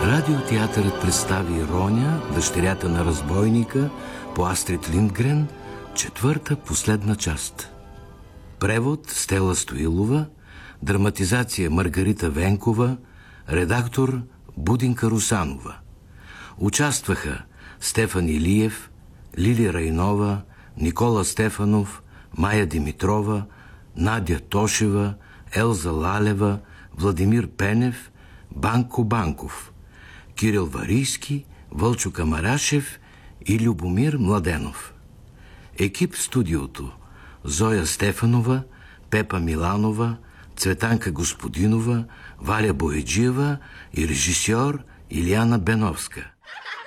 Радиотеатърът представи Роня, дъщерята на разбойника, по Астрид Линдгрен, четвърта последна част. Превод Стела Стоилова, драматизация Маргарита Венкова, редактор Будинка Русанова. Участваха Стефан Илиев, Лили Райнова, Никола Стефанов, Майя Димитрова, Надя Тошева, Елза Лалева, Владимир Пенев, Банко Банков, Кирил Варийски, Вълчо Камарашев и Любомир Младенов. Екип в студиото: Зоя Стефанова, Пепа Миланова, Цветанка Господинова, Валя Бояджиева и режисьор Илияна Беновска.